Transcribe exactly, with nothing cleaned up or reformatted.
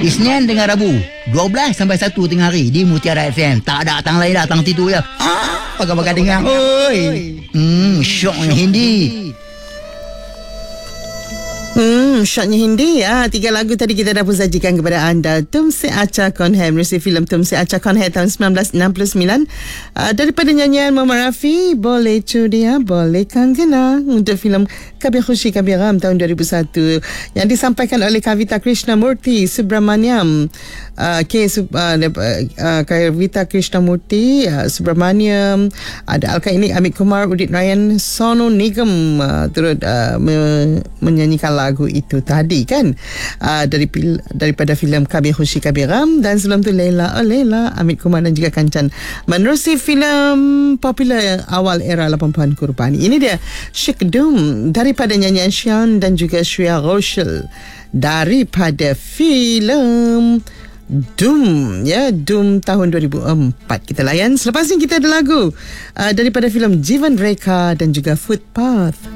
Isnin dengan Rabu dua belas sampai satu tengah hari di Mutiara F M. Tak ada datang lain datang titu je. Ah, pakai-pakai dengar. Oi. Hmm, syoknya Hindi. Hmm, syoknya Hindi. Ah, tiga lagu tadi kita dah pun sajikan kepada anda. Tumse Acha Kon Hai, menerusi filem Tumse Acha Kon Hai tahun sembilan belas enam puluh sembilan. Ah, daripada nyanyian Muhammad Rafi, Boleh Cudia, Boleh Kanggena, untuk filem Kabir Khushi Kabir Gham tahun dua ribu satu, yang disampaikan oleh Kavita Krishnamurti Subramaniam. Uh, K. Sub, uh, uh, Kavita Krishnamurti uh, Subramaniam, ada Alka ini Amit Kumar, Udit Ryan, Sonu Nigam uh, turut uh, me- menyanyikan lagu itu tadi kan, uh, dari pil- daripada filem Kabir Khushi Kabir Gham. Dan sebelum tu Leila oh Leila, Amit Kumar dan juga Kancan, menerusi filem popular awal era lapan puluhan Kurbani. Ini dia Sheikh Dum daripada nyanyian Shan dan juga Shreya Ghoshal daripada filem Doom, ya, Doom tahun dua ribu empat. Kita layan. Selepas ni kita ada lagu uh, daripada filem Jivan Rekha dan juga Footpath.